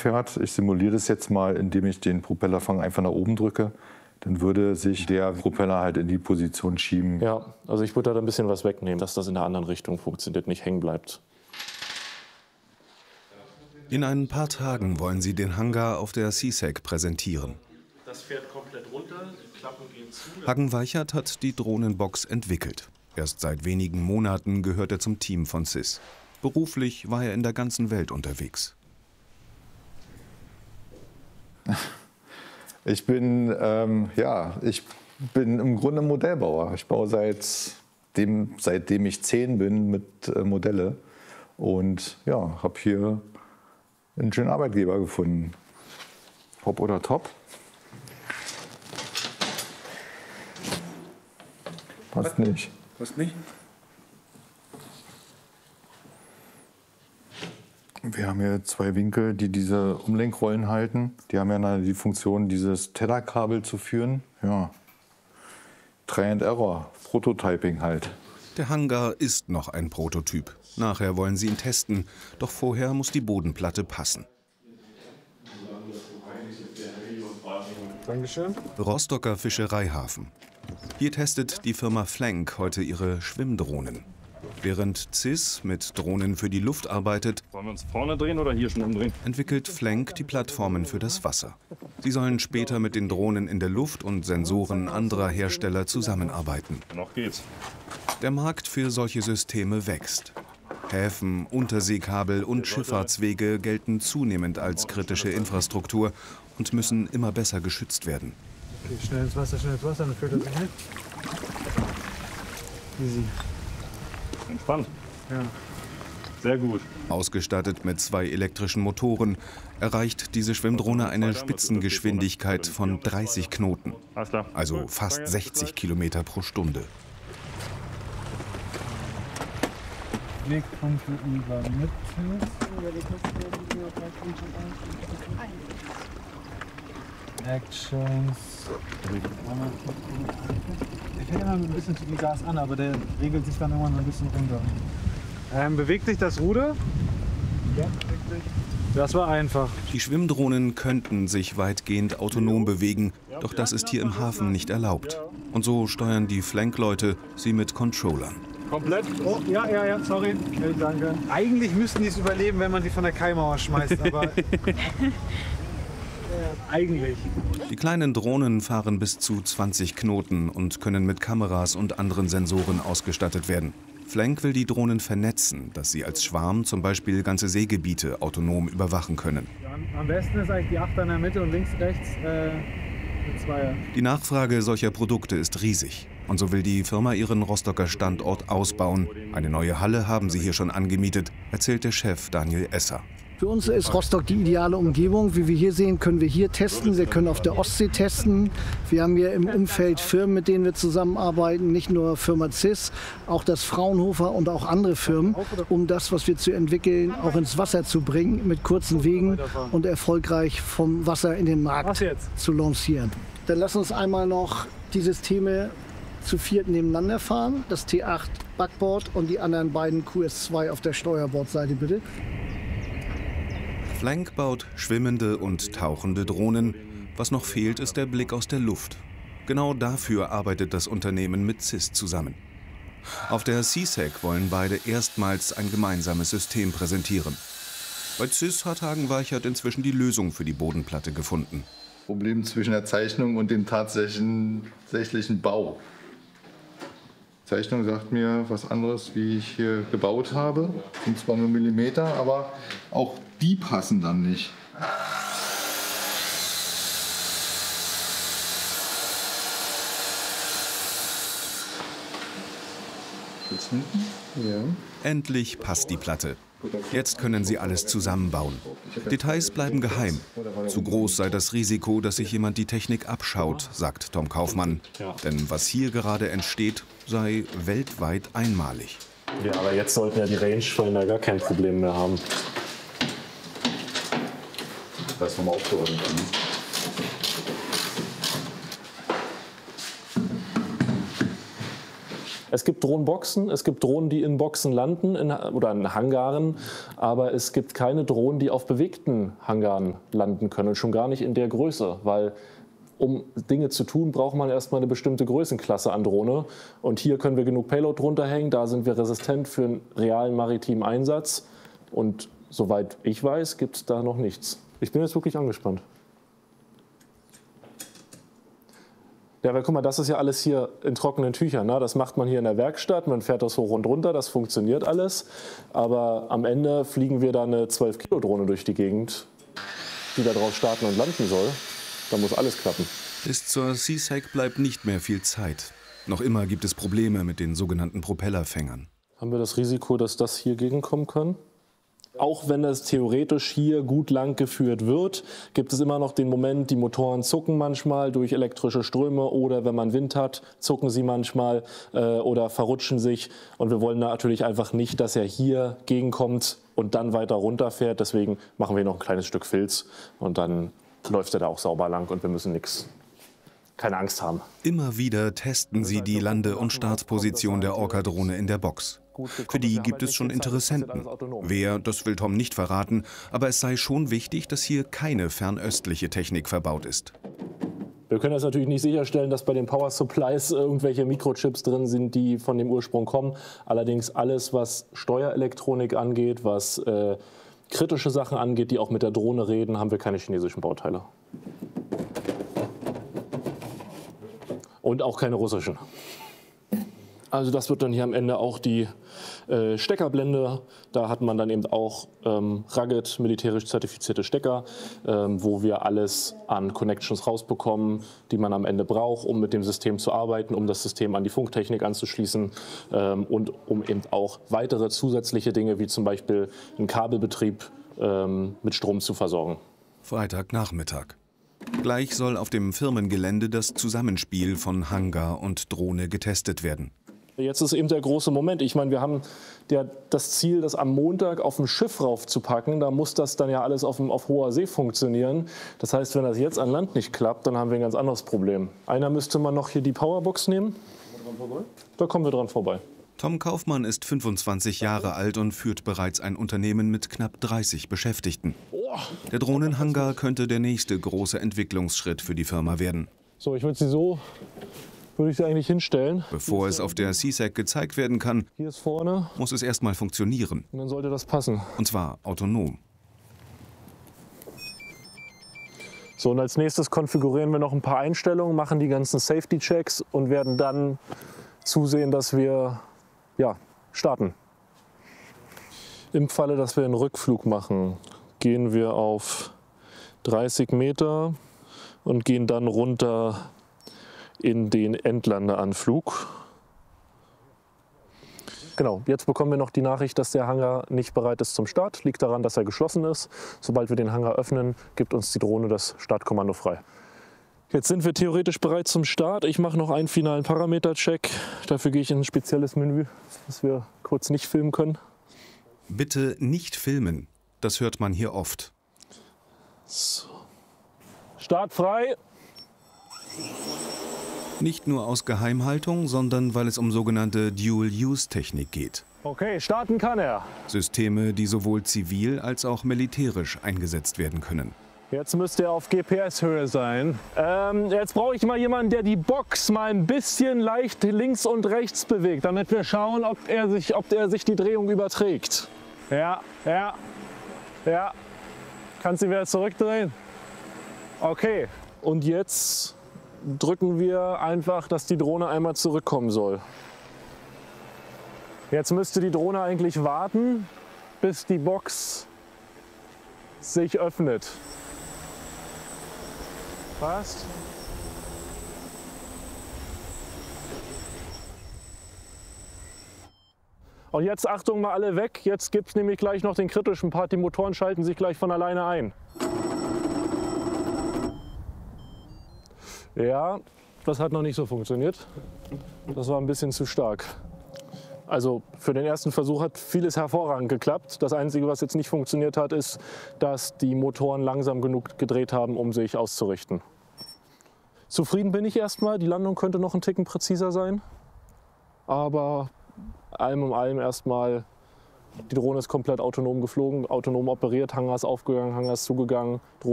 fährt. Ich simuliere das jetzt mal, indem ich den Propellerfang einfach nach oben drücke. Dann würde sich der Propeller halt in die Position schieben. Ja, also ich würde da ein bisschen was wegnehmen, dass das in der anderen Richtung funktioniert, nicht hängen bleibt. In ein paar Tagen wollen sie den Hangar auf der CSEC präsentieren. Das fährt komplett runter, die Klappen gehen zu. Hagen-Weichert hat die Drohnenbox entwickelt. Erst seit wenigen Monaten gehört er zum Team von CIS. Beruflich war er in der ganzen Welt unterwegs. Ich bin im Grunde Modellbauer. Ich baue seitdem ich 10 bin mit Modelle und ja, habe hier einen schönen Arbeitgeber gefunden. Hopp oder top? Passt nicht. Passt nicht? Wir haben hier 2 Winkel, die diese Umlenkrollen halten. Die haben ja die Funktion, dieses Tellerkabel zu führen. Ja. Try and Error, Prototyping halt. Der Hangar ist noch ein Prototyp. Nachher wollen sie ihn testen, doch vorher muss die Bodenplatte passen. Dankeschön. Rostocker Fischereihafen. Hier testet die Firma Flank heute ihre Schwimmdrohnen. Während CIS mit Drohnen für die Luft arbeitet, Wollen wir uns vorne drehen oder hier schon umdrehen? entwickelt Flank die Plattformen für das Wasser. Sie sollen später mit den Drohnen in der Luft und Sensoren anderer Hersteller zusammenarbeiten. Noch geht's. Der Markt für solche Systeme wächst. Häfen, Unterseekabel und Schifffahrtswege gelten zunehmend als kritische Infrastruktur und müssen immer besser geschützt werden. Okay, schnell ins Wasser, dann führt er sich nicht. Easy. Entspannt. Ja. Sehr gut. Ausgestattet mit 2 elektrischen Motoren erreicht diese Schwimmdrohne eine Spitzengeschwindigkeit von 30 Knoten, Alles klar. also fast 60 Kilometer pro Stunde. Wegpunkte über Mitte. Actions. Ich hätte immer ein bisschen zu viel Gas an, aber der regelt sich dann immer noch ein bisschen runter. Bewegt sich das Ruder? Ja, bewegt sich. Das war einfach. Die Schwimmdrohnen könnten sich weitgehend autonom bewegen, doch das ist hier im Hafen nicht erlaubt. Und so steuern die Flank-Leute sie mit Controllern. Komplett? Oh, ja, sorry. Okay, danke. Eigentlich müssten die es überleben, wenn man die von der Kaimauer schmeißt, aber eigentlich. Die kleinen Drohnen fahren bis zu 20 Knoten und können mit Kameras und anderen Sensoren ausgestattet werden. Flank will die Drohnen vernetzen, dass sie als Schwarm zum Beispiel ganze Seegebiete autonom überwachen können. Am besten ist eigentlich die 8 in der Mitte und links, rechts mit 2. Die Nachfrage solcher Produkte ist riesig. Und so will die Firma ihren Rostocker Standort ausbauen. Eine neue Halle haben sie hier schon angemietet, erzählt der Chef Daniel Esser. Für uns ist Rostock die ideale Umgebung. Wie wir hier sehen, können wir hier testen. Wir können auf der Ostsee testen. Wir haben hier im Umfeld Firmen, mit denen wir zusammenarbeiten. Nicht nur Firma CIS, auch das Fraunhofer und auch andere Firmen, um das, was wir zu entwickeln, auch ins Wasser zu bringen, mit kurzen Wegen und erfolgreich vom Wasser in den Markt zu lancieren. Dann lass uns einmal noch die Systeme zu 4 nebeneinander fahren. Das T8 Backbord und die anderen beiden QS2 auf der Steuerbordseite bitte. Flank baut schwimmende und tauchende Drohnen. Was noch fehlt, ist der Blick aus der Luft. Genau dafür arbeitet das Unternehmen mit CIS zusammen. Auf der CSEC wollen beide erstmals ein gemeinsames System präsentieren. Bei CIS hat Hagen-Weichert inzwischen die Lösung für die Bodenplatte gefunden. Problem zwischen der Zeichnung und dem tatsächlichen Bau. Die Zeichnung sagt mir was anderes, wie ich hier gebaut habe. Sind zwar nur Millimeter, aber auch die passen dann nicht. Jetzt hinten? Ja. Endlich passt die Platte. Jetzt können sie alles zusammenbauen. Details bleiben geheim. Zu groß sei das Risiko, dass sich jemand die Technik abschaut, sagt Tom Kaufmann. Denn was hier gerade entsteht, sei weltweit einmalig. Ja, aber jetzt sollten ja die Rangefinder gar kein Problem mehr haben. Das nochmal aufgeräumt. Es gibt Drohnenboxen, es gibt Drohnen, die in Boxen landen oder in Hangaren, aber es gibt keine Drohnen, die auf bewegten Hangaren landen können, und schon gar nicht in der Größe, weil um Dinge zu tun, braucht man erstmal eine bestimmte Größenklasse an Drohne. Und hier können wir genug Payload drunter hängen, da sind wir resistent für einen realen maritimen Einsatz. Und soweit ich weiß, gibt es da noch nichts. Ich bin jetzt wirklich angespannt. Ja, weil guck mal, das ist ja alles hier in trockenen Tüchern. Ne? Das macht man hier in der Werkstatt, man fährt das hoch und runter, das funktioniert alles. Aber am Ende fliegen wir da eine 12-Kilo-Drohne durch die Gegend, die da drauf starten und landen soll. Da muss alles klappen. Bis zur CSEC bleibt nicht mehr viel Zeit. Noch immer gibt es Probleme mit den sogenannten Propellerfängern. Haben wir das Risiko, dass das hier gegenkommen kann? Auch wenn das theoretisch hier gut lang geführt wird, gibt es immer noch den Moment, die Motoren zucken manchmal durch elektrische Ströme oder wenn man Wind hat, zucken sie manchmal oder verrutschen sich. Und wir wollen natürlich einfach nicht, dass er hier gegenkommt und dann weiter runterfährt. Deswegen machen wir noch ein kleines Stück Filz und dann läuft er da auch sauber lang und wir müssen keine Angst haben. Immer wieder testen sie die Lande- und Startposition der Orca-Drohne in der Box. Für die gibt es schon Interessenten. Wer, das will Tom nicht verraten, aber es sei schon wichtig, dass hier keine fernöstliche Technik verbaut ist. Wir können jetzt natürlich nicht sicherstellen, dass bei den Power Supplies irgendwelche Mikrochips drin sind, die von dem Ursprung kommen. Allerdings alles, was Steuerelektronik angeht, was kritische Sachen angeht, die auch mit der Drohne reden, haben wir keine chinesischen Bauteile. Und auch keine russischen. Also das wird dann hier am Ende auch die Steckerblende. Da hat man dann eben auch rugged, militärisch zertifizierte Stecker, wo wir alles an Connections rausbekommen, die man am Ende braucht, um mit dem System zu arbeiten, um das System an die Funktechnik anzuschließen und um eben auch weitere zusätzliche Dinge, wie zum Beispiel einen Kabelbetrieb mit Strom zu versorgen. Freitagnachmittag. Gleich soll auf dem Firmengelände das Zusammenspiel von Hangar und Drohne getestet werden. Jetzt ist eben der große Moment. Ich meine, wir haben das Ziel, das am Montag auf dem Schiff raufzupacken. Da muss das dann ja alles auf hoher See funktionieren. Das heißt, wenn das jetzt an Land nicht klappt, dann haben wir ein ganz anderes Problem. Einer müsste man noch hier die Powerbox nehmen. Da kommen wir dran vorbei. Tom Kaufmann ist 25 Jahre alt und führt bereits ein Unternehmen mit knapp 30 Beschäftigten. Der Drohnenhangar könnte der nächste große Entwicklungsschritt für die Firma werden. So, würde ich sie eigentlich hinstellen. Bevor es auf der CSEC gezeigt werden kann, hier ist vorne, muss es erstmal funktionieren. Und dann sollte das passen. Und zwar autonom. So, und als nächstes konfigurieren wir noch ein paar Einstellungen, machen die ganzen Safety-Checks und werden dann zusehen, dass wir starten. Im Falle, dass wir einen Rückflug machen, gehen wir auf 30 Meter und gehen dann runter in den Endlandeanflug. Genau, jetzt bekommen wir noch die Nachricht, dass der Hangar nicht bereit ist zum Start. Liegt daran, dass er geschlossen ist. Sobald wir den Hangar öffnen, gibt uns die Drohne das Startkommando frei. Jetzt sind wir theoretisch bereit zum Start. Ich mache noch einen finalen Parameter-Check. Dafür gehe ich in ein spezielles Menü, das wir kurz nicht filmen können. Bitte nicht filmen. Das hört man hier oft. So. Start frei. Nicht nur aus Geheimhaltung, sondern weil es um sogenannte Dual-Use-Technik geht. Okay, starten kann er. Systeme, die sowohl zivil als auch militärisch eingesetzt werden können. Jetzt müsste er auf GPS-Höhe sein. Jetzt brauche ich mal jemanden, der die Box mal ein bisschen leicht links und rechts bewegt, damit wir schauen, ob er sich die Drehung überträgt. Ja. Kannst du wieder zurückdrehen? Okay. Und jetzt drücken wir einfach, dass die Drohne einmal zurückkommen soll. Jetzt müsste die Drohne eigentlich warten, bis die Box sich öffnet. Passt. Und jetzt Achtung mal alle weg, jetzt gibt es nämlich gleich noch den kritischen Part, die Motoren schalten sich gleich von alleine ein. Ja, das hat noch nicht so funktioniert. Das war ein bisschen zu stark. Also für den ersten Versuch hat vieles hervorragend geklappt. Das Einzige, was jetzt nicht funktioniert hat, ist, dass die Motoren langsam genug gedreht haben, um sich auszurichten. Zufrieden bin ich erstmal. Die Landung könnte noch ein Ticken präziser sein. aber allem um allem erstmal, die Drohne ist komplett autonom geflogen, autonom operiert, Hangar ist aufgegangen, Hangar ist zugegangen, Drohne